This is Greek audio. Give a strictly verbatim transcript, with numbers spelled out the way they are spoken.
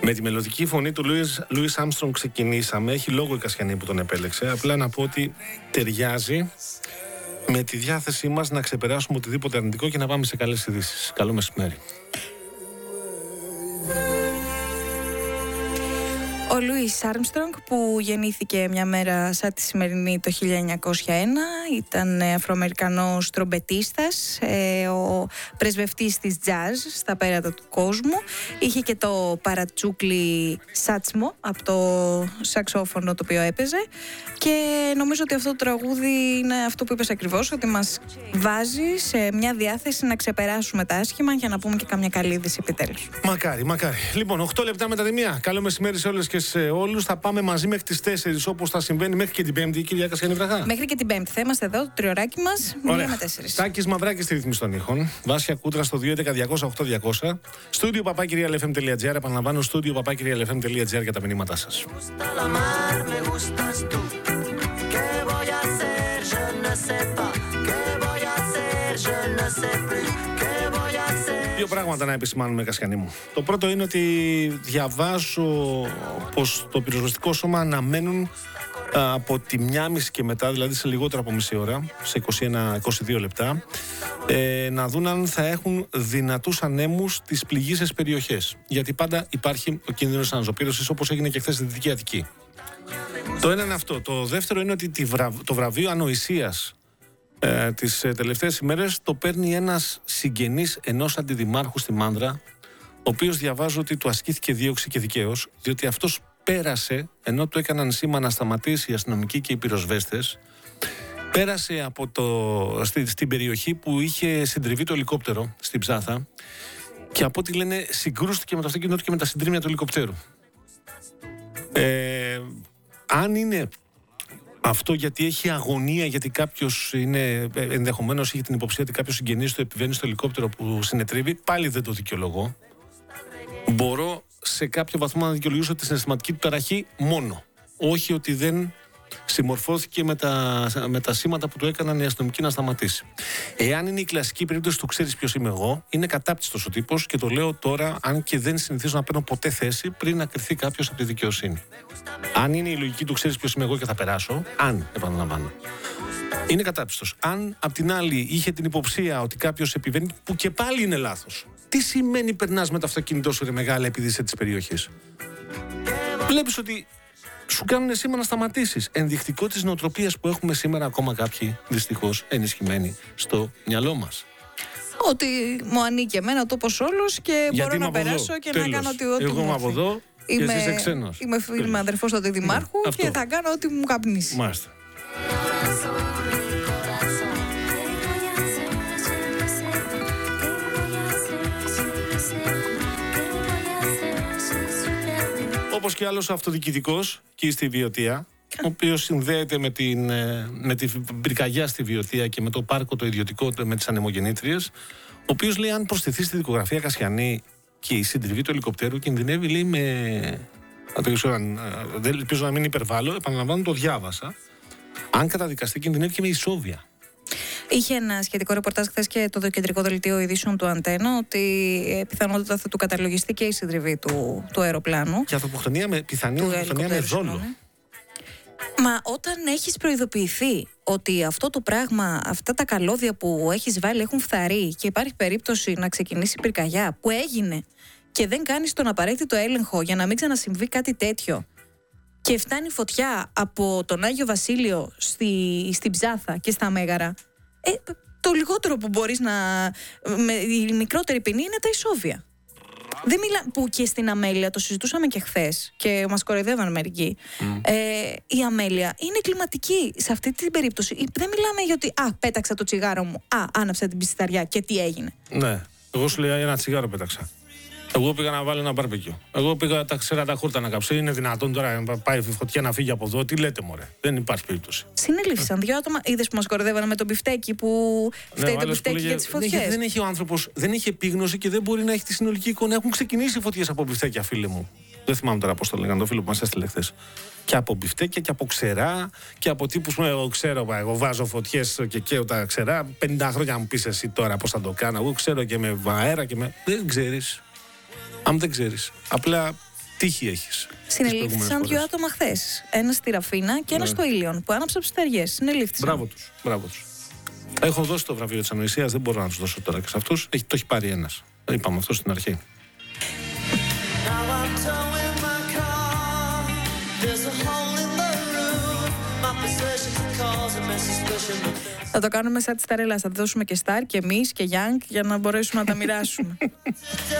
Με τη μελωδική φωνή του Λούις Άρμστρονγκ ξεκινήσαμε. Έχει λόγο η Κασιανή που τον επέλεξε. Απλά να πω ότι ταιριάζει με τη διάθεσή μας να ξεπεράσουμε οτιδήποτε αρνητικό και να πάμε σε καλές ειδήσεις. Καλό μεσημέρι. Ο Λούις Άρμστρονγκ, που γεννήθηκε μια μέρα σαν τη σημερινή το χίλια εννιακόσια ένα, ήταν Αφροαμερικανός τρομπετίστας, ο πρεσβευτής της jazz στα πέρατα του κόσμου. Είχε και το παρατσούκλι σάτσμο από το σαξόφωνο το οποίο έπαιζε, και νομίζω ότι αυτό το τραγούδι είναι αυτό που είπες ακριβώς, ότι μας βάζει σε μια διάθεση να ξεπεράσουμε τα άσχημα για να πούμε και καμιά καλή είδηση επιτέλους. Μακάρι, μακάρι. Λοιπόν, οκτώ λεπτά μετά τη μία. Καλό μεσημέρι σε όλες και σε όλους. Θα πάμε μαζί μέχρι τις τέσσερις, όπως θα συμβαίνει μέχρι και την Πέμπτη, κυρία Κασιανή Βραχά. Μέχρι και την Πέμπτη. Θα είμαστε εδώ, το τριωράκι μας, μία με τέσσερις. Τάκης Μαυράκης στη ρύθμιση των ήχων. Βάσια Κούτρα στο δύο έντεκα διακόσια οκτώ διακόσια. Στούντιο παπάκυρια ελ εφ εμ τελεία τζι άρ. Επαναλαμβάνω, στούντιο παπάκυρια ελ εφ εμ τελεία τζι άρ για τα μηνύματά σας. Δύο πράγματα να επισημάνουμε, Κασιανή μου. Το πρώτο είναι ότι διαβάζω πως το πυροσβεστικό σώμα αναμένουν α, από τη μία μισή και μετά, δηλαδή σε λιγότερο από μισή ώρα, σε είκοσι ένα με είκοσι δύο λεπτά, ε, να δουν αν θα έχουν δυνατούς ανέμους στις πληγείσες περιοχές. Γιατί πάντα υπάρχει ο κίνδυνος αναζωπήρωσης, όπως έγινε και χθες στη Δυτική Αττική. Το ένα είναι αυτό. Το δεύτερο είναι ότι τη βρα... το βραβείο ανοησίας ε, τις ε, τελευταίες ημέρες το παίρνει ένας συγγενής ενός αντιδημάρχου στη Μάνδρα, ο οποίος διαβάζω ότι του ασκήθηκε δίωξη και δικαίως, διότι αυτός πέρασε, ενώ του έκαναν σήμα να σταματήσει οι αστυνομικοί και οι πυροσβέστες, πέρασε από το, στη, στην περιοχή που είχε συντριβεί το ελικόπτερο, στην Ψάθα, και από ό,τι λένε συγκρούστηκε με το αυτοκίνητο του και με τα συντρίμμια του ελικοπτέρου. Ε, αν είναι αυτό γιατί έχει αγωνία, γιατί κάποιος είναι, ενδεχομένως έχει την υποψία ότι κάποιος συγγενής του επιβαίνει στο ελικόπτερο που συνετρίβει, πάλι δεν το δικαιολογώ. Μπορώ σε κάποιο βαθμό να δικαιολογήσω τη συναισθηματική του ταραχή μόνο. Όχι ότι δεν συμμορφώθηκε με τα, με τα σήματα που του έκαναν οι αστυνομικοί να σταματήσει. Εάν είναι η κλασική περίπτωση του ξέρεις ποιος είμαι εγώ, είναι κατάπτυστος ο τύπος, και το λέω τώρα, αν και δεν συνηθίζω να παίρνω ποτέ θέση πριν να κρυφθεί κάποιος από τη δικαιοσύνη. Αν είναι η λογική του ξέρεις ποιος είμαι εγώ και θα περάσω, αν, επαναλαμβάνω, είναι κατάπτυστος. Αν απ' την άλλη είχε την υποψία ότι κάποιος επιβαίνει, που και πάλι είναι λάθος. Τι σημαίνει περνάς με το αυτοκίνητό σου, ρε μεγάλα, επειδή είσαι της περιοχής? Βλέπεις ότι σου κάνουν σήμα να σταματήσεις. Ενδεικτικό της νοοτροπίας που έχουμε σήμερα ακόμα κάποιοι, δυστυχώς, ενισχυμένοι στο μυαλό μας. Ότι μου ανήκει εμένα ο τόπος όλος και γιατί μπορώ να περάσω και τέλος. Να κάνω ό,τι, ό,τι εγώ είμαι από εδώ και είμαι, εσύ είσαι ξένος. Είμαι, είμαι αδερφός του αντιδημάρχου, ναι, και θα κάνω ό,τι μου καπνίσει. Μάλιστα. Όπως και άλλος αυτοδιοικητικός και στη Βιωτία, ο οποίος συνδέεται με, την, με την πυρκαγιά στη Βιωτία και με το πάρκο το ιδιωτικό με τις ανεμογεννήτριες, ο οποίος λέει αν προσθεθεί στη δικογραφία, Κασιανή, και η συντριβή του ελικοπτέρου, κινδυνεύει, λέει, με... Δεν ελπίζω να μην υπερβάλλω, επαναλαμβάνω, το διάβασα. Αν καταδικαστεί, κινδυνεύει και με ισόβια. Είχε ένα σχετικό ρεπορτάζ χθες και το κεντρικό δελτίο ειδήσεων του Αντένα, ότι πιθανότατα θα του καταλογιστεί και η συντριβή του, του αεροπλάνου. Και αυτοκτονία με πιθανή αυτοκτονία με δόλο. Μα όταν έχεις προειδοποιηθεί ότι αυτό το πράγμα, αυτά τα καλώδια που έχεις βάλει έχουν φθαρεί και υπάρχει περίπτωση να ξεκινήσει πυρκαγιά, που έγινε, και δεν κάνεις τον απαραίτητο έλεγχο για να μην ξανασυμβεί κάτι τέτοιο, και φτάνει φωτιά από τον Άγιο Βασίλειο στη, στην Ψάθα και στα Μέγαρα, ε, το λιγότερο που μπορείς να... Με, η μικρότερη ποινή είναι τα ισόβια. Δεν μιλά, που και στην Αμέλεια, το συζητούσαμε και χθες και μας κοροϊδεύαν μερικοί. Mm. Ε, η Αμέλεια είναι κλιματική. Σε αυτή την περίπτωση δεν μιλάμε για ότι α, πέταξα το τσιγάρο μου, α, άναψα την πισταριά και τι έγινε. Ναι, εγώ σου λέω ένα τσιγάρο πέταξα. Εγώ πήγα να βάλω ένα μπαρμπεκιού. Εγώ πήγα τα ξέρα τα χούρτα να κάψω. Είναι δυνατόν τώρα να πάει η φωτιά να φύγει από εδώ? Τι λέτε, μωρέ? Δεν υπάρχει περίπτωση. Συνελήφθησαν δύο άτομα. Είδες που μας κοροϊδεύανε με τον μπιφτέκι, που φταίει, ναι, το μπιφτέκι για τις φωτιές. Ναι, δεν έχει ο άνθρωπος, δεν έχει επίγνωση και δεν μπορεί να έχει τη συνολική εικόνα. Έχουν ξεκινήσει φωτιές από μπιφτέκια, φίλε μου. Δεν θυμάμαι τώρα πώς το λέγανε, το φίλο που μας έστειλε χθες. Και από μπιφτέκια και από ξερά και από τύπους που εγώ ξέρω, εγώ βάζω φωτιές και καίω τα ξερά. πενήντα χρόνια μου πεις εσύ τώρα πώς θα το κάνω. Εγώ ξέρω και με αέρα και με. Δεν ξέρεις. Αν δεν ξέρεις. Απλά τύχη έχεις. Συνελήφθησαν δύο άτομα χθες. Ένα στη Ραφίνα και ένα ναι. στο Ήλιον που άναψαν ψηφταριές. Συνελήφθησαν. Μπράβο τους. Μπράβο τους. Έχω δώσει το βραβείο της ανοησίας, δεν μπορώ να τους δώσω τώρα και σε αυτούς. Έχει, το έχει πάρει ένας. Δεν είπαμε αυτό στην αρχή. Θα το κάνουμε σαν τη Σταρέλα. Θα δώσουμε και Star και εμείς και Young για να μπορέσουμε να τα μοιράσουμε.